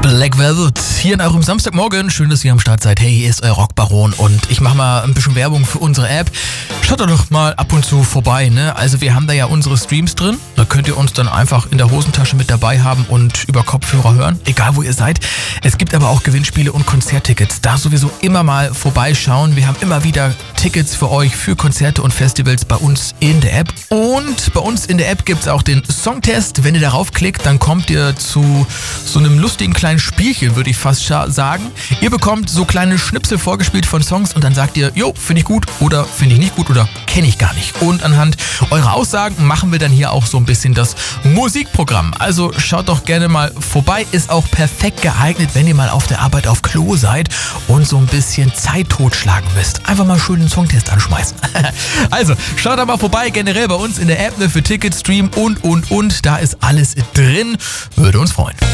Black Velvet hier in eurem Samstagmorgen. Schön, dass ihr am Start seid. Hey, hier ist euer Rockbaron und ich mache mal ein bisschen Werbung für unsere App. Schaut doch mal ab und zu vorbei, ne? Also wir haben da ja unsere Streams drin. Da könnt ihr uns dann einfach in der Hosentasche mit dabei haben und über Kopfhörer hören, egal wo ihr seid. Es gibt aber auch Gewinnspiele und Konzerttickets. Da sowieso immer mal vorbeischauen. Wir haben immer wieder Tickets für euch für Konzerte und Festivals bei uns in der App. Und bei uns in der App gibt es auch den Songtest. Wenn ihr darauf klickt, dann kommt ihr zu so einem lustigen kleinen Spielchen, würde ich fast sagen. Ihr bekommt so kleine Schnipsel vorgespielt von Songs und dann sagt ihr, jo, finde ich gut oder finde ich nicht gut oder kenne ich gar nicht. Und anhand eurer Aussagen machen wir dann hier auch so ein bisschen das Musikprogramm. Also schaut doch gerne mal vorbei. Ist auch perfekt geeignet, wenn ihr mal auf der Arbeit auf Klo seid und so ein bisschen Zeit totschlagen müsst. Einfach mal schön den Songtest anschmeißen. Also schaut da mal vorbei, generell bei uns in der App, ne, für Tickets, Stream und. Da ist alles drin. Würde uns freuen.